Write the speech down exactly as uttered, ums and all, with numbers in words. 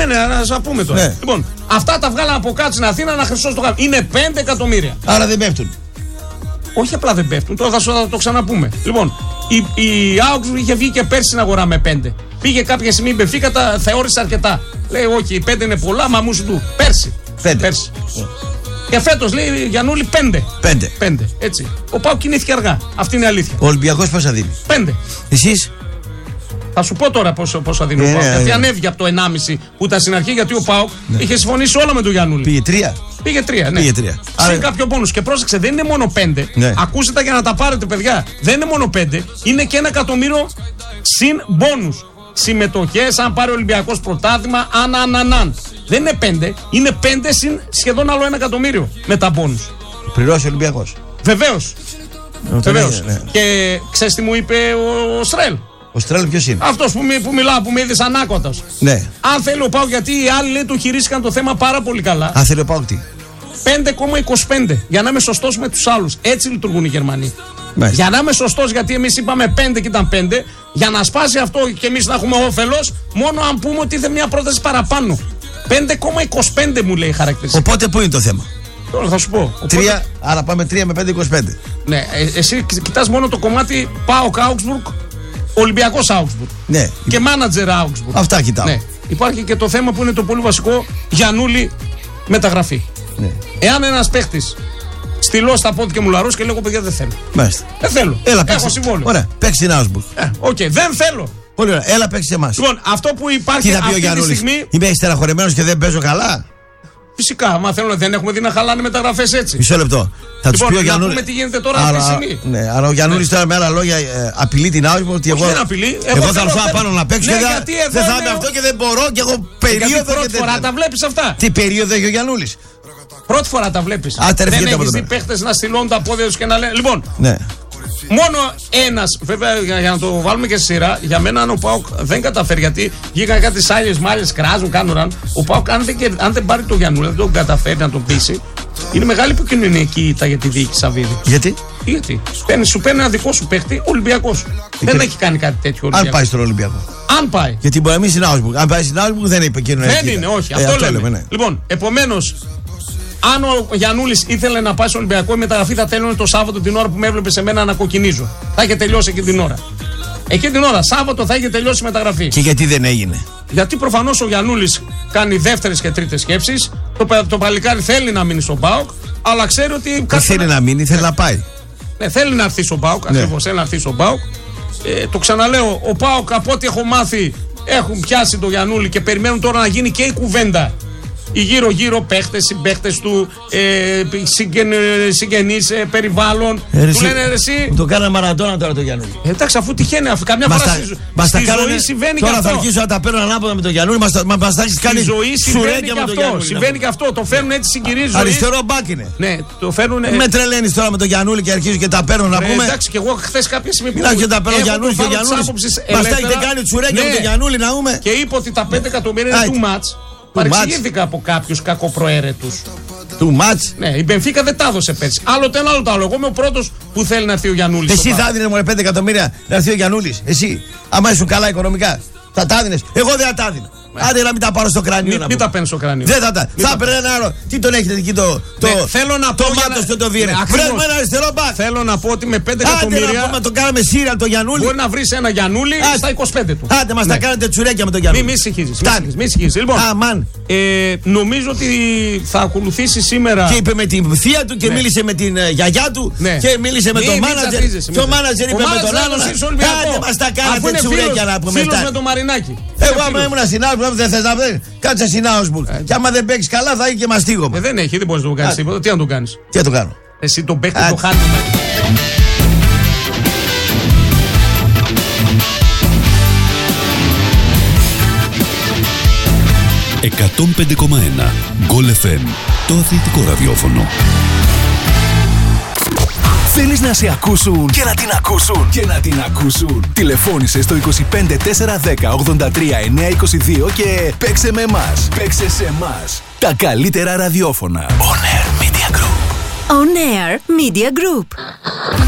Περίμενε, να σας πούμε τώρα. Ναι. Λοιπόν, αυτά τα βγάλαμε από κάτω στην Αθήνα να χρυσό στο γάμο. Είναι πέντε εκατομμύρια. Άρα δεν πέφτουν. Όχι απλά δεν πέφτουν, τώρα θα, σου, θα το ξαναπούμε. Λοιπόν, η, η Augsburg είχε βγει και πέρσι στην αγορά με πέντε. Πήγε κάποια στιγμή η Μπενφίκα, τα θεώρησε αρκετά. Λέει, όχι, οι πέντε είναι πολλά, μα μου σου του. Πέρσι. Πέντε. Πέρσι. Yeah. Και φέτος λέει Γιαννούλη πέντε. Πέντε. Πέντε. Έτσι. Ο ΠΑΟΚ κινήθηκε αργά. Αυτή είναι η αλήθεια. Ο Ολυμπιακός πόσα δίνει? Πέντε. Εσείς? Θα σου πω τώρα πόσο, πόσο δίνει yeah, ο ΠΑΟΚ. Yeah, γιατί yeah. ανέβηκε από το ενάμιση που ήταν στην αρχή, γιατί ο ΠΑΟΚ yeah. είχε συμφωνήσει όλα με τον Γιαννούλη. Πήγε τρία. Πήγε τρία, ναι. Πήγε τρία. Άρα... κάποιο πόνους. Και πρόσεξε, δεν είναι μόνο πέντε. Ναι. Ακούστε τα για να τα πάρετε, παιδιά. Δεν είναι μόνο πέντε. Είναι και ένα εκατομμύριο συν μπόνους. Συμμετοχές, αν πάρει ο Ολυμπιακός πρωτάθλημα, αν, αν, αν, αν. Δεν είναι πέντε. Είναι πέντε συν σχεδόν άλλο ένα εκατομμύριο με τα μπόνους. Πληρώσει ο Ολυμπιακός. Βεβαίως. Βεβαίως. Ναι. Και ξέρεις τι μου είπε ο, ο Στρέλ. Ο Στρέλ ποιος είναι? Αυτός που, που μιλάω, που με είδες ανάκοτας. Ναι. Αν θέλει ο ΠΑΟΚ, γιατί οι άλλοι λέει, το χειρίστηκαν το θέμα πάρα πολύ καλά. Αν θέλει ο ΠΑΟΚ τι? πέντε κόμμα είκοσι πέντε για να είμαι σωστός με τους άλλους. Έτσι λειτουργούν οι Γερμανοί. Μάλιστα. Για να είμαι σωστός, γιατί εμείς είπαμε πέντε και ήταν πέντε, για να σπάσει αυτό και εμείς να έχουμε όφελος, μόνο αν πούμε ότι ήρθε μια πρόταση παραπάνω. πέντε κόμμα είκοσι πέντε μου λέει χαρακτηριστικά. Οπότε πού είναι το θέμα? Τώρα θα σου πω. Οπότε... τρία, άρα πάμε τρία με πέντε είκοσι πέντε. Ναι, ε, εσύ κοιτάς μόνο το κομμάτι ΠΑΟΚ Augsburg, Ολυμπιακός Augsburg. Ναι. Και μάνατζερ Augsburg. Αυτά κοιτάω. Ναι. Υπάρχει και το θέμα που είναι το πολύ βασικό, Γιαννούλη μεταγραφή. Ναι. Εάν ένας παίχτης στυλώ στα πόδια και μου λαρώσει και λέγω παιδιά δεν θέλω. Μάλιστα. Δεν θέλω. Έλα, έχω παίξει. συμβόλαιο. Ωραία, παίξει την Augsburg. Ε, οκ, okay. Δεν θέλω. Πολύ ωραία, έλα παίξει σε εμάς. Λοιπόν, αυτό που υπάρχει τι θα πει αυτή ο Γιαννούλης, τη στιγμή. Είμαι στεναχωρεμένος και δεν παίζω καλά. Φυσικά, μα θέλουν, δεν έχουμε δει να χαλάνε μεταγραφές έτσι. Μισό λεπτό. Θα λοιπόν, τους πει ο Γιαννούλης. Να πούμε τι γίνεται τώρα αυτή τη στιγμή. Ναι, αλλά ο Γιαννούλης ναι. τώρα με άλλα λόγια ε, απειλεί την Augsburg ότι εγώ, δεν απειλεί. Εγώ, εγώ θα έρθω πάνω να παίξω ναι, και δεν θα είμαι αυτό και δεν μπορώ και έχω περίοδο. Γιατί πρώτη φορά τα βλέπεις αυτά. Τι περίοδο έχει ο Γιαννούλης? Πρώτη φορά τα βλέπεις. Δεν έχεις δει παίχτες να στυλώνουν τα πόδια τους και να λένε. Λοιπόν, μόνο ένας, βέβαια για να το βάλουμε και στη σειρά, για μένα αν ο ΠΑΟΚ δεν καταφέρει, γιατί βγήκαν κάτι σάλιες μάλιες, κράζουν, κάνουν ραν. Ο ΠΑΟΚ αν δεν, αν δεν πάρει το Γιαννούλη, δεν τον καταφέρει να τον πείσει, είναι μεγάλη επικοινωνιακή ήττα για τη διοίκηση Σαββίδη. Γιατί? Γιατί παίρνει, σου παίρνει ένα δικό σου παίχτη, Ολυμπιακός. Δεν έχει κάνει κάτι τέτοιο. Αν πάει στον Ολυμπιακό. Αν πάει. Γιατί μπορεί να μην στην Augsburg. Αν πάει στην Augsburg δεν είναι επικοινωνιακή. Δεν είναι, όχι. Ε, αυτό, αυτό λέμε. λέμε ναι. Λοιπόν, επομένως. Αν ο Γιαννούλης ήθελε να πάει στο Ολυμπιακό, η μεταγραφή θα τέλειωνε το Σάββατο την ώρα που με έβλεπε σε μένα να κοκκινίζω. Θα είχε τελειώσει εκείνη την ώρα. Εκείνη την ώρα, Σάββατο, θα είχε τελειώσει η μεταγραφή. Και γιατί δεν έγινε? Γιατί προφανώς ο Γιαννούλης κάνει δεύτερες και τρίτες σκέψεις. Το, το παλικάρι θέλει να μείνει στον ΠΑΟΚ, αλλά ξέρει ότι. Δεν θέλει να μείνει, θέλει να πάει. Ναι, θέλει να έρθει στον ΠΑΟΚ. Ναι. Ακριβώς, θέλει να έρθει στον ΠΑΟΚ. Ε, το ξαναλέω, ο ΠΑΟΚ από ό,τι έχω μάθει έχουν πιάσει τον Γιαννούλη και περιμένουν τώρα να γίνει και η κουβέντα. Οι γύρω-γύρω παίχτες, συμπαίχτες του, ε, συγγεν, συγγενείς, ε, περιβάλλον. Ε, του λένε εσύ. Μου το κάνανε Μαραντόνα τώρα το Γιαννούλη. Ε, εντάξει, αφού τυχαίνει αυτό. Καμιά φορά στη, στη ζωή συμβαίνει και αυτό. Τώρα θα αρχίσω να τα παίρνω ανάποδα με τον Γιαννούλη. Μας τα έχεις κάνει σουρέκια με τον Γιαννούλη. Συμβαίνει και αυτό. Το φέρνουν έτσι συγκυρίες ζωή. Αριστερό μπακ είναι. Ναι, το φέρνουν. Με τρελαίνεις τώρα με τον Γιαννούλη και αρχίζω και τα παίρνω να πούμε. Εντάξει, και εγώ χθες κάποια στιγμή που. Να και τα παίρνω Γιαννούλη και ο Γιαννούλης. Μας τα έχετε κάνει σουρέκια με τον Γιαννούλη να πούμε. Και είπε ότι τα πέντε εκατομμύρια είναι too much. Παρεξηγήθηκα από κάποιους κακοπροαίρετους. Του μάτς. Ναι, η Μπενφίκα δεν τα έδωσε πέρσι. Άλλο το ένα, άλλο το άλλο. Εγώ είμαι ο πρώτος που θέλει να έρθει ο Γιαννούλης. Εσύ θα έδινε μόνο πέντε εκατομμύρια να έρθει ο Γιαννούλης. Εσύ, άμα ήσουν καλά οικονομικά, θα τα έδινες. Εγώ δεν θα τα έδινα. Άντε να μην τα πάρω στο κρανίο. Μην, μην τα παίρνω στο κρανίο. Δεν θα τα. Θα έπαιρνε ένα άλλο. Τι τον έχετε εκεί το. Το ναι, θέλω να το μάτος και το βίρε. Βρέσουμε ένα αριστερό μπακ. Θέλω να πω ότι με πέντε εκατομμύρια. Άντε να πούμε, τον κάναμε σύριαλ το Γιαννούλη. Μπορεί να βρει ένα Γιαννούλη Άντε. Στα είκοσι πέντε του. Άντε μας ναι. τα κάνετε τσουρέκια με τον Γιαννούλη. Μη συγχύζεις. Μη συγχύζεις. Λοιπόν, ε, νομίζω ότι θα ακολουθήσει σήμερα. Και είπε με την θεία του και ναι. μίλησε με την γιαγιά του ναι. και μίλησε με τον μάνατζερ. Και ο μάνατζερ είπε με τον άλλον. Άντε μας τα κάνετε τσουρέκια να πούμε. Φίλος με τον Μαρινάκη. Εγώ άμα ήμουν στην Augsburg δεν θες να βρει. Κάτσε στην Augsburg. Και άμα δεν παίξει καλά θα έχει και μαστίγωμα. Ε, δεν έχει, δεν μπορείς να το κάνεις τίποτα. Τι να το κάνεις? Τι να το κάνω? Εσύ τον παίχτη το χάνει. εκατόν πέντε κόμμα ένα Γκολ εφ εμ, το αθλητικό ραδιόφωνο. Θέλεις να σε ακούσουν και να την ακούσουν και να την ακούσουν. Τηλεφώνησε στο είκοσι πέντε τέσσερα δέκα ογδόντα τρία εννιακόσια είκοσι δύο και παίξε με εμάς. Παίξε σε εμάς. Τα καλύτερα ραδιόφωνα. On Air Media Group. On Air Media Group.